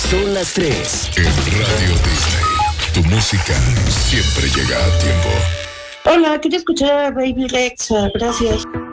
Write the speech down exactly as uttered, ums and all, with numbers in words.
Son las tres. En Radio Disney, tu música siempre llega a tiempo. Hola, quería escuchar a Baby Rexha, gracias.